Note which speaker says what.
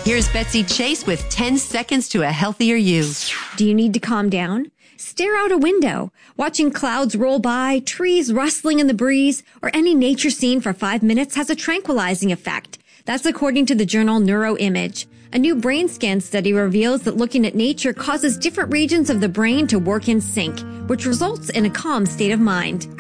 Speaker 1: Here's Betsy Chase with 10 seconds to a healthier you.
Speaker 2: Do you need to calm down? Stare out a window. Watching clouds roll by, trees rustling in the breeze, or any nature scene for 5 minutes has a tranquilizing effect. That's according to the journal Neuroimage. A new brain scan study reveals that looking at nature causes different regions of the brain to work in sync, which results in a calm state of mind.